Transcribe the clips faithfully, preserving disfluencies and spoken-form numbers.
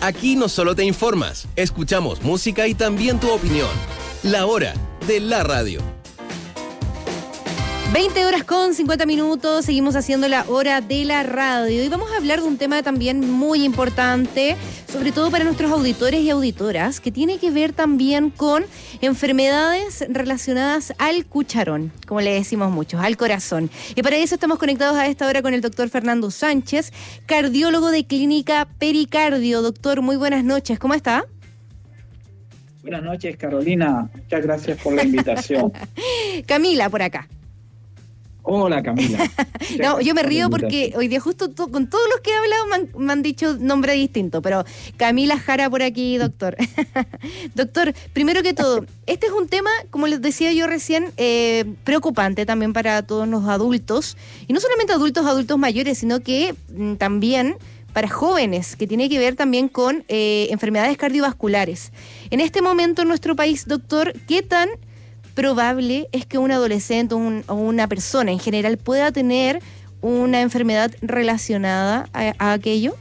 Aquí no solo te informas, escuchamos música y también tu opinión. La Hora de la Radio. veinte horas con cincuenta minutos, seguimos haciendo la Hora de la Radio y vamos a hablar de un tema también muy importante, sobre todo para nuestros auditores y auditoras, que tiene que ver también con enfermedades relacionadas al cucharón, como le decimos muchos, al corazón. Y para eso estamos conectados a esta hora con el doctor Fernando Sánchez, cardiólogo de Clínica Pericardio. Doctor, muy buenas noches, ¿cómo está? Buenas noches, Carolina. Muchas gracias por la invitación. Camila, por acá. Hola, Camila. No, yo me río porque hoy día justo to- con todos los que he hablado me han, me han dicho nombre distinto, pero Camila Jara por aquí, doctor. Doctor, primero que todo, este es un tema, como les decía yo recién, eh, preocupante también para todos los adultos, y no solamente adultos, adultos mayores, sino que mm, también para jóvenes, que tiene que ver también con eh, enfermedades cardiovasculares. En este momento en nuestro país, doctor, ¿qué tan probable es que un adolescente o, un, o una persona en general pueda tener una enfermedad relacionada a, a aquello?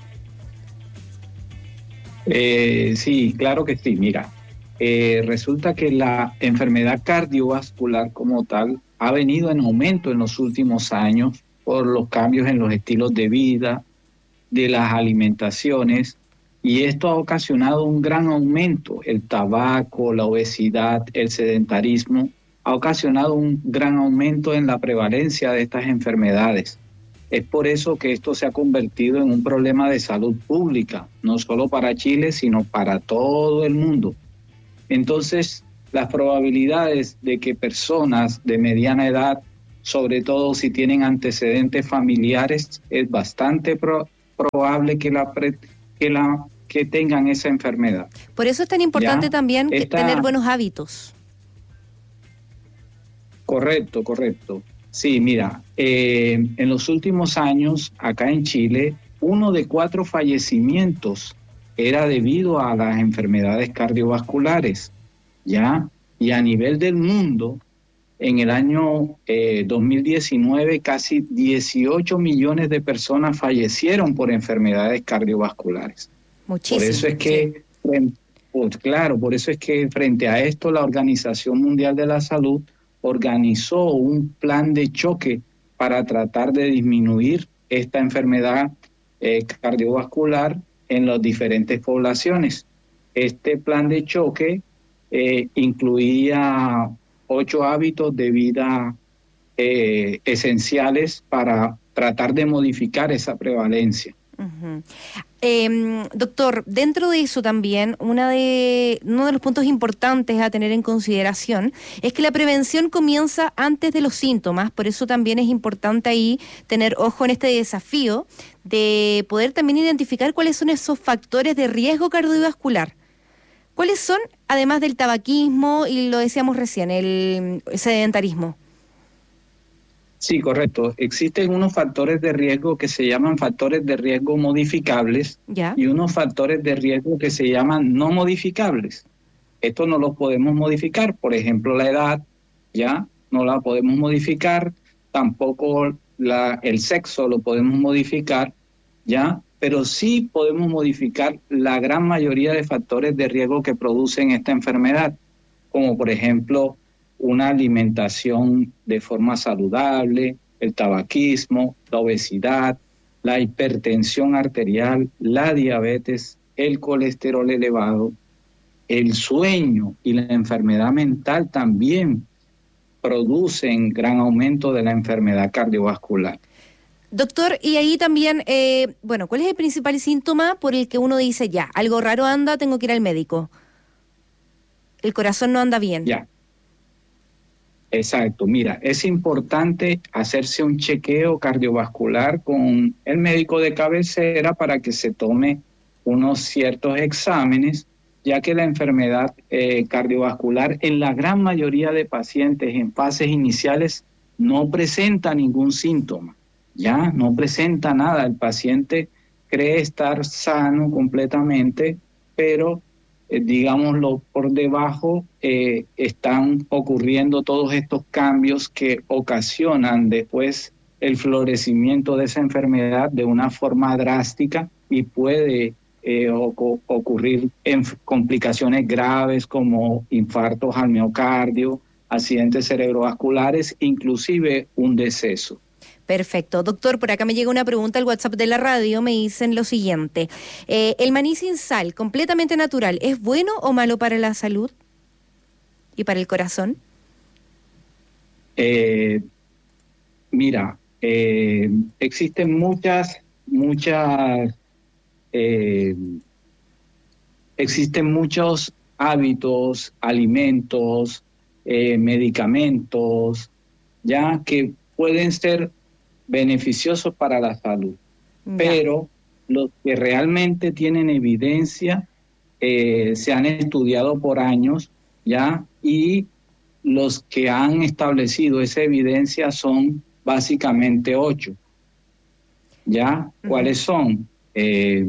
Eh, sí, claro que sí. Mira, eh, resulta que la enfermedad cardiovascular como tal ha venido en aumento en los últimos años por los cambios en los estilos de vida, de las alimentaciones, y esto ha ocasionado un gran aumento. El tabaco, la obesidad, el sedentarismo ha ocasionado un gran aumento en la prevalencia de estas enfermedades. Es por eso que esto se ha convertido en un problema de salud pública, no solo para Chile, sino para todo el mundo. Entonces, las probabilidades de que personas de mediana edad, sobre todo si tienen antecedentes familiares, es bastante pro- probable que la pre- que la que tengan esa enfermedad. Por eso es tan importante ¿Ya? también que Esta... tener buenos hábitos. Correcto, correcto. Sí, mira, eh, en los últimos años, acá en Chile, uno de cuatro fallecimientos era debido a las enfermedades cardiovasculares, ¿ya? Y a nivel del mundo, en el año eh, dos mil diecinueve, casi dieciocho millones de personas fallecieron por enfermedades cardiovasculares. Muchísimo. Por eso es que, sí. pues, claro, por eso es que frente a esto la Organización Mundial de la Salud organizó un plan de choque para tratar de disminuir esta enfermedad eh, cardiovascular en las diferentes poblaciones. Este plan de choque eh, incluía ocho hábitos de vida eh, esenciales para tratar de modificar esa prevalencia. Uh-huh. Eh, doctor, dentro de eso también, una de, uno de los puntos importantes a tener en consideración es que la prevención comienza antes de los síntomas, por eso también es importante ahí tener ojo en este desafío de poder también identificar cuáles son esos factores de riesgo cardiovascular. ¿Cuáles son, además del tabaquismo y lo decíamos recién, el sedentarismo? Sí, correcto. Existen unos factores de riesgo que se llaman factores de riesgo modificables. ¿Ya? Y unos factores de riesgo que se llaman no modificables. Estos no los podemos modificar. Por ejemplo, la edad, ya no la podemos modificar. Tampoco la, el sexo lo podemos modificar, ya. Pero sí podemos modificar la gran mayoría de factores de riesgo que producen esta enfermedad, como por ejemplo una alimentación de forma saludable, el tabaquismo, la obesidad, la hipertensión arterial, la diabetes, el colesterol elevado, el sueño y la enfermedad mental también producen gran aumento de la enfermedad cardiovascular. Doctor, y ahí también, eh, bueno, ¿cuál es el principal síntoma por el que uno dice, ya, algo raro anda, tengo que ir al médico? El corazón no anda bien. Ya. Exacto, mira, es importante hacerse un chequeo cardiovascular con el médico de cabecera para que se tome unos ciertos exámenes, ya que la enfermedad eh, cardiovascular en la gran mayoría de pacientes en fases iniciales no presenta ningún síntoma, ya no presenta nada, el paciente cree estar sano completamente, pero digámoslo, por debajo eh, están ocurriendo todos estos cambios que ocasionan después el florecimiento de esa enfermedad de una forma drástica y puede eh, o, ocurrir en complicaciones graves como infartos al miocardio, accidentes cerebrovasculares, inclusive un deceso. Perfecto. Doctor, por acá me llega una pregunta al WhatsApp de la radio, me dicen lo siguiente. Eh, ¿el maní sin sal, completamente natural, es bueno o malo para la salud y para el corazón? Eh, mira, eh, existen muchas, muchas, eh, existen muchos hábitos, alimentos, eh, medicamentos, ya que pueden ser beneficiosos para la salud, ya. Pero los que realmente tienen evidencia eh, se han estudiado por años, ya, y los que han establecido esa evidencia son básicamente ocho, ya. Uh-huh. ¿Cuáles son? Eh,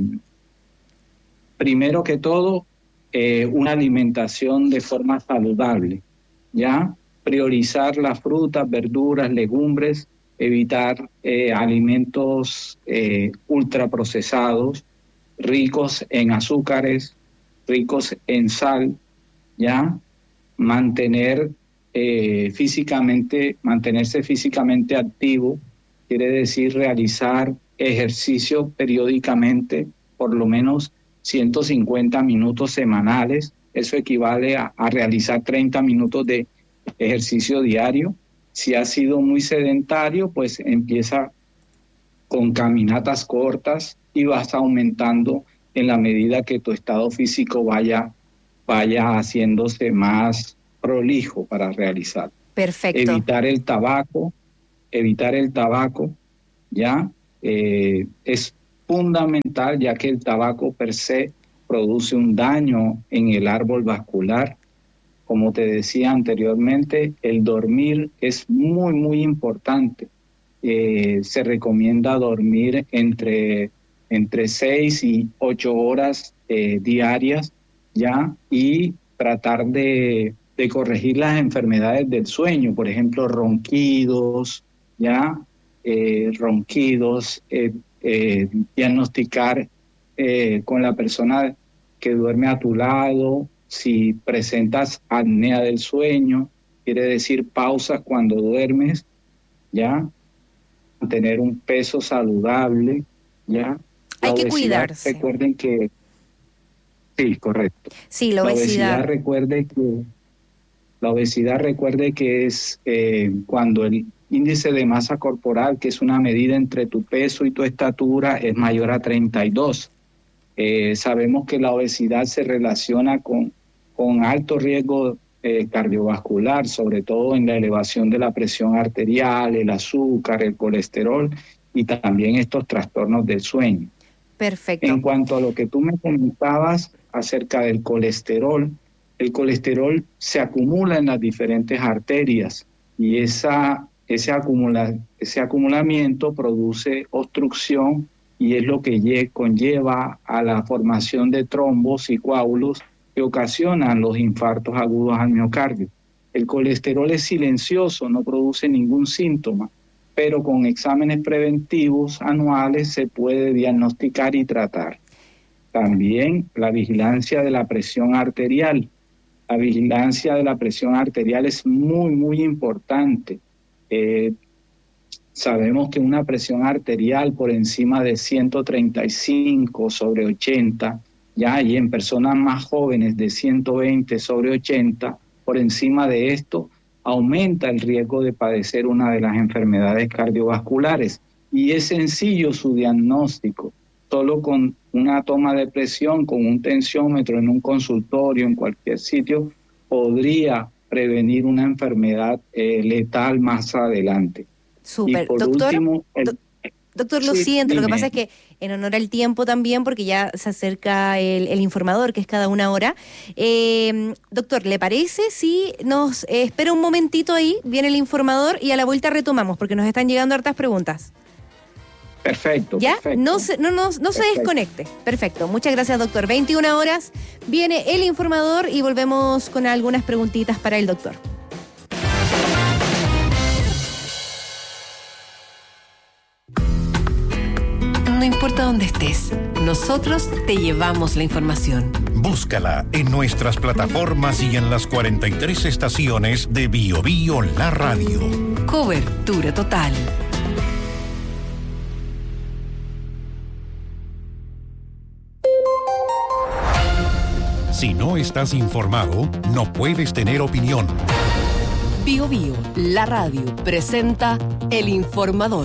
primero que todo, eh, una alimentación de forma saludable, ya, priorizar las frutas, verduras, legumbres, evitar eh, alimentos eh, ultraprocesados, ricos en azúcares, ricos en sal, ya, mantener eh, físicamente, mantenerse físicamente activo, quiere decir realizar ejercicio periódicamente, por lo menos ciento cincuenta minutos semanales. Eso equivale a, a realizar treinta minutos de ejercicio diario. Si ha sido muy sedentario, pues empieza con caminatas cortas y vas aumentando en la medida que tu estado físico vaya, vaya haciéndose más prolijo para realizar. Perfecto. Evitar el tabaco, evitar el tabaco, ya, eh, es fundamental, ya que el tabaco per se produce un daño en el árbol vascular. Como te decía anteriormente, el dormir es muy, muy importante. Eh, se recomienda dormir entre, entre seis y ocho horas eh, diarias, ¿ya? Y tratar de, de corregir las enfermedades del sueño, por ejemplo, ronquidos, ¿ya? Eh, ronquidos, eh, eh, diagnosticar eh, con la persona que duerme a tu lado. Si presentas apnea del sueño, quiere decir pausas cuando duermes, ¿ya? Mantener un peso saludable, ¿ya? La Hay que cuidarse. Recuerden que... Sí, correcto. Sí, la obesidad. La obesidad, recuerde que, la obesidad, recuerde que es eh, cuando el índice de masa corporal, que es una medida entre tu peso y tu estatura, es mayor a treinta y dos. Eh, sabemos que la obesidad se relaciona con con alto riesgo eh, cardiovascular, sobre todo en la elevación de la presión arterial, el azúcar, el colesterol y también estos trastornos del sueño. Perfecto. En cuanto a lo que tú me comentabas acerca del colesterol, el colesterol se acumula en las diferentes arterias y esa, ese, acumula, ese acumulamiento produce obstrucción y es lo que conlleva a la formación de trombos y coágulos que ocasionan los infartos agudos al miocardio. El colesterol es silencioso, no produce ningún síntoma, pero con exámenes preventivos anuales se puede diagnosticar y tratar. También la vigilancia de la presión arterial. La vigilancia de la presión arterial es muy, muy importante. Eh, sabemos que una presión arterial por encima de ciento treinta y cinco sobre ochenta, ya, y en personas más jóvenes de ciento veinte sobre ochenta, por encima de esto, aumenta el riesgo de padecer una de las enfermedades cardiovasculares. Y es sencillo su diagnóstico. Solo con una toma de presión, con un tensiómetro en un consultorio, en cualquier sitio, podría prevenir una enfermedad eh, letal más adelante. Súper. Y por Doctor, último, el, do- doctor, lo sí, siento, dime. Lo que pasa es que en honor al tiempo también, porque ya se acerca el, el informador, que es cada una hora. Eh, doctor, ¿le parece si nos eh, espera un momentito ahí, viene el informador y a la vuelta retomamos, porque nos están llegando hartas preguntas? Perfecto. ¿Ya? Perfecto. No se, no, no, no se desconecte. Perfecto. Muchas gracias, doctor. veintiuna horas viene el informador y volvemos con algunas preguntitas para el doctor. No importa importa dónde estés, nosotros te llevamos la información. Búscala en nuestras plataformas y en las cuarenta y tres estaciones de Bio Bio La Radio. Cobertura total. Si no estás informado, no puedes tener opinión. Bio Bio, la radio, presenta El Informador.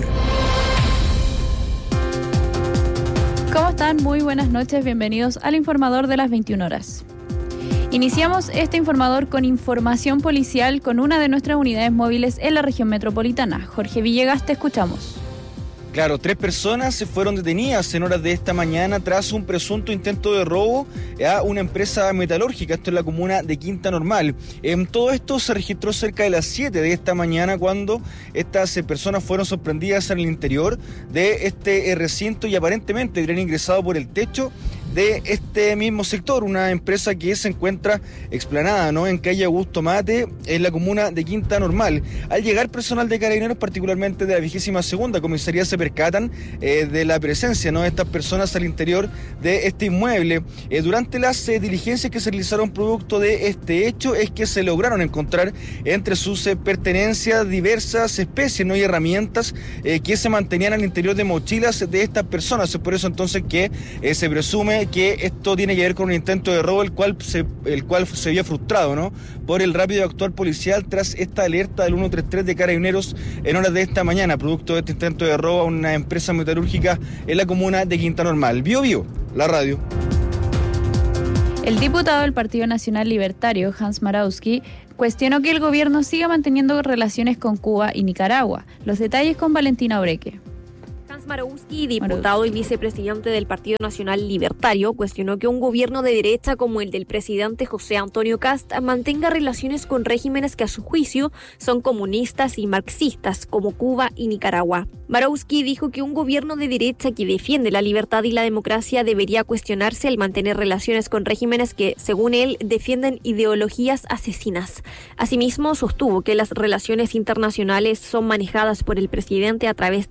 ¿Cómo están? Muy buenas noches, bienvenidos al Informador de las veintiuna horas. Iniciamos este Informador con información policial con una de nuestras unidades móviles en la región metropolitana. Jorge Villegas, te escuchamos. Claro, tres personas se fueron detenidas en horas de esta mañana tras un presunto intento de robo a una empresa metalúrgica, esto en la comuna de Quinta Normal. En todo esto se registró cerca de las siete de esta mañana cuando estas personas fueron sorprendidas en el interior de este recinto y aparentemente habrían ingresado por el techo de este mismo sector, una empresa que se encuentra explanada, ¿no?, en calle Augusto Mate, en la comuna de Quinta Normal. Al llegar personal de Carabineros, particularmente de la vigésima segunda comisaría, se percatan eh, de la presencia, ¿no?, de estas personas al interior de este inmueble. Eh, durante las eh, diligencias que se realizaron producto de este hecho es que se lograron encontrar entre sus eh, pertenencias diversas especies, ¿no?, y herramientas eh, que se mantenían al interior de mochilas de estas personas. Es por eso entonces que eh, se presume que esto tiene que ver con un intento de robo el cual se, el cual se vio frustrado, ¿no?, por el rápido actuar policial tras esta alerta del ciento treinta y tres de Carabineros en horas de esta mañana, producto de este intento de robo a una empresa metalúrgica en la comuna de Quinta Normal. Bio Bio, la radio. El diputado del Partido Nacional Libertario, Hans Marowski, cuestionó que el gobierno siga manteniendo relaciones con Cuba y Nicaragua. Los detalles con Valentina Obreque. Marowski, diputado y vicepresidente del Partido Nacional Libertario, cuestionó que un gobierno de derecha como el del presidente José Antonio Kast mantenga relaciones con regímenes que a su juicio son comunistas y marxistas como Cuba y Nicaragua. Marowski dijo que un gobierno de derecha que defiende la libertad y la democracia debería cuestionarse al mantener relaciones con regímenes que, según él, defienden ideologías asesinas. Asimismo, sostuvo que las relaciones internacionales son manejadas por el presidente a través de